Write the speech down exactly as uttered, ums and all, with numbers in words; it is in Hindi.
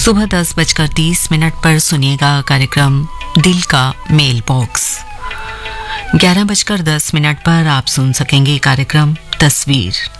सुबह दस बजकर तीस मिनट पर सुनिएगा कार्यक्रम दिल का मेल बॉक्स। ग्यारह बजकर दस मिनट पर आप सुन सकेंगे कार्यक्रम तस्वीर।